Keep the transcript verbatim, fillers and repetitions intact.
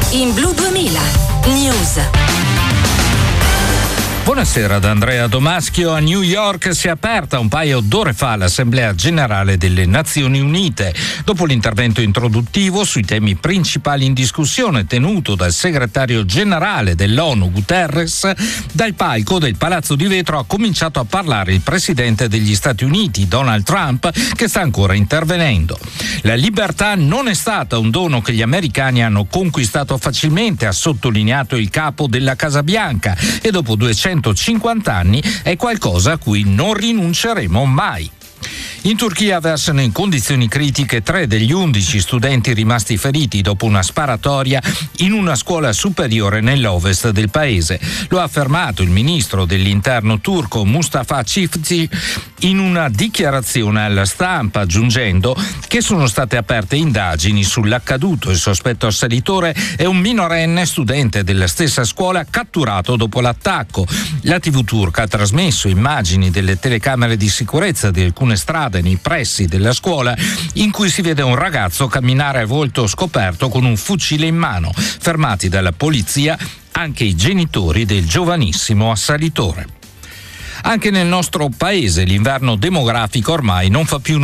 in Blu duemila News. Buonasera da Andrea Domaschio. A New York si è aperta un paio d'ore fa l'Assemblea Generale delle Nazioni Unite. Dopo l'intervento introduttivo sui temi principali in discussione tenuto dal segretario generale dell'ONU Guterres, dal palco del Palazzo di Vetro ha cominciato a parlare il presidente degli Stati Uniti, Donald Trump, che sta ancora intervenendo. La libertà non è stata un dono che gli americani hanno conquistato facilmente, ha sottolineato il capo della Casa Bianca, e dopo duecentocinquanta anni è qualcosa a cui non rinunceremo mai. In Turchia versano in condizioni critiche tre degli undici studenti rimasti feriti dopo una sparatoria in una scuola superiore nell'ovest del paese. Lo ha affermato il ministro dell'interno turco Mustafa Cifti in una dichiarazione alla stampa, aggiungendo che sono state aperte indagini sull'accaduto. Il sospetto assalitore è un minorenne studente della stessa scuola catturato dopo l'attacco. La tivù turca ha trasmesso immagini delle telecamere di sicurezza di alcune strade nei pressi della scuola in cui si vede un ragazzo camminare a volto scoperto con un fucile in mano. Fermati dalla polizia anche i genitori del giovanissimo assalitore. Anche nel nostro paese l'inverno demografico ormai non fa più